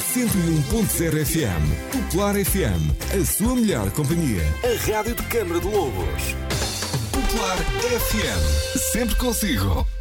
101.0 FM. Popular FM, a sua melhor companhia. A rádio de Câmara de Lobos. Popular FM, sempre consigo.